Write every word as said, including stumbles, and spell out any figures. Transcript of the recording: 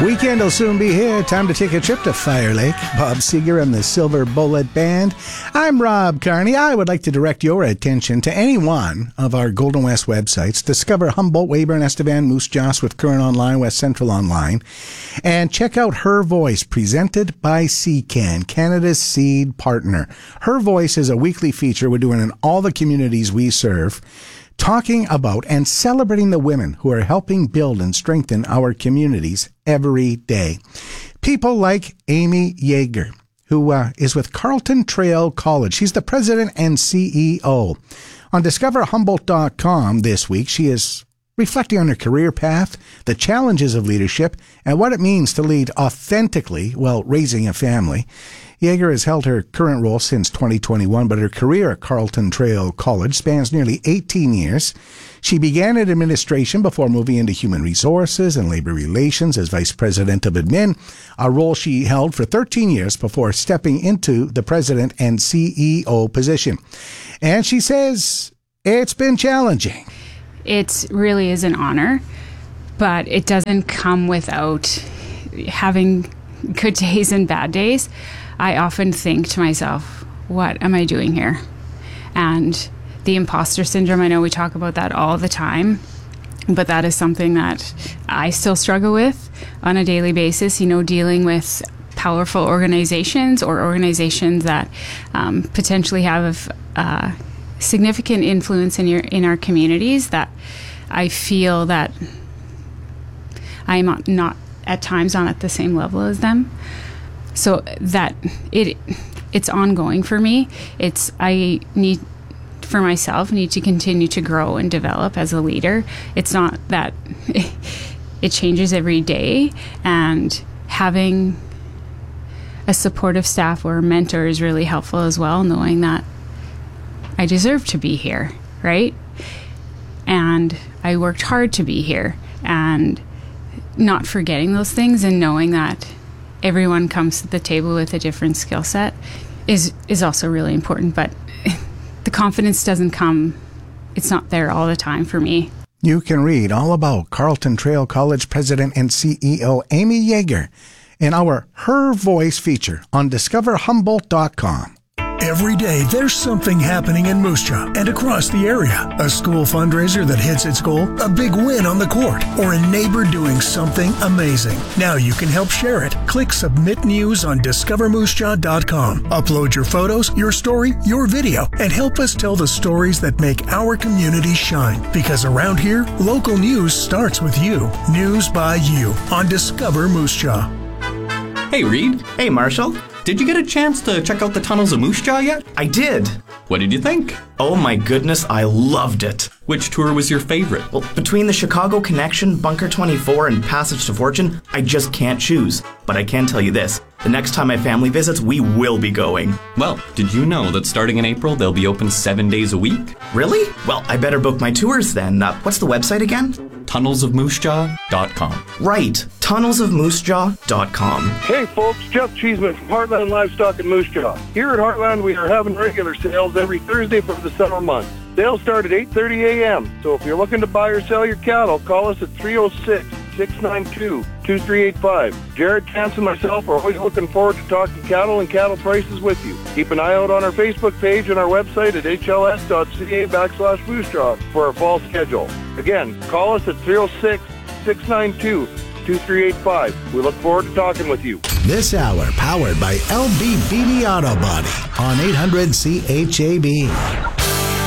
Weekend will soon be here. Time to take a trip to Fire Lake. Bob Seger and the Silver Bullet Band. I'm Rob Carney. I would like to direct your attention to any one of our Golden West websites. Discover Humboldt, Weyburn, Estevan, Moose Jaw, Swift Current Online, West Central Online. And check out Her Voice, presented by C CAN, Canada's seed partner. Her Voice is a weekly feature we're doing in all the communities we serve, talking about and celebrating the women who are helping build and strengthen our communities every day. People like Amy Yeager, who uh, is with Carlton Trail College. She's the president and C E O. On discover humboldt dot com this week, she is reflecting on her career path, the challenges of leadership, and what it means to lead authentically while raising a family. Yeager has held her current role since twenty twenty-one, but her career at Carlton Trail College spans nearly eighteen years. She began in administration before moving into human resources and labor relations as vice president of admin, a role she held for thirteen years before stepping into the president and C E O position. And she says it's been challenging. It really is an honor, but it doesn't come without having good days and bad days. I often think to myself, what am I doing here? And the imposter syndrome, I know we talk about that all the time, but that is something that I still struggle with on a daily basis, you know, dealing with powerful organizations or organizations that um, potentially have uh, significant influence in your in our communities, that I feel that I'm not at times on at the same level as them. So that it it's ongoing for me. It's I need for myself need to continue to grow and develop as a leader. It's not that it changes every day, and having a supportive staff or a mentor is really helpful as well, knowing that I deserve to be here, right? And I worked hard to be here, and not forgetting those things and knowing that everyone comes to the table with a different skill set is is also really important. But the confidence doesn't come, it's not there all the time for me. You can read all about Carlton Trail College president and C E O Amy Yeager in our Her Voice feature on discover humboldt dot com. Every day, there's something happening in Moose Jaw and across the area. A school fundraiser that hits its goal, a big win on the court, or a neighbor doing something amazing. Now you can help share it. Click Submit News on discover moose jaw dot com. Upload your photos, your story, your video, and help us tell the stories that make our community shine. Because around here, local news starts with you. News by you on Discover Moose Jaw. Hey, Reed. Hey, Marshall. Did you get a chance to check out the tunnels of Moose Jaw yet? I did. What did you think? Oh my goodness, I loved it. Which tour was your favorite? Well, between the Chicago Connection, Bunker twenty-four, and Passage to Fortune, I just can't choose. But I can tell you this, the next time my family visits, we will be going. Well, did you know that starting in April, they'll be open seven days a week? Really? Well, I better book my tours then. Uh, what's the website again? tunnels of moose jaw dot com. Right, tunnels of moose jaw dot com. Hey folks, Jeff Cheeseman from Heartland Livestock in Moose Jaw. Here at Heartland, we are having regular sales every Thursday for the summer months. Sales start at eight thirty a.m. So if you're looking to buy or sell your cattle, call us at three oh six, six nine two, two three eight five. Jared, Chance, and myself are always looking forward to talking cattle and cattle prices with you. Keep an eye out on our Facebook page and our website at h l s dot c a backslash moose jaw for our fall schedule. Again, call us at three oh six, six nine two, two three eight five. We look forward to talking with you. This hour powered by L B Beatty Auto Body on eight hundred C H A B.